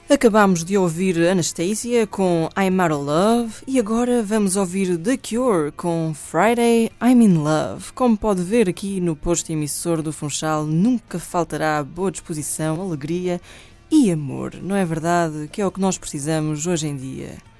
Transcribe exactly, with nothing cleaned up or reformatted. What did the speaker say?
Acabámos de ouvir Anastasia com I'm Out of Love e agora vamos ouvir The Cure com Friday I'm in Love. Como pode ver aqui no posto emissor do Funchal, nunca faltará boa disposição, alegria e amor. Não é verdade? Que é o que nós precisamos hoje em dia.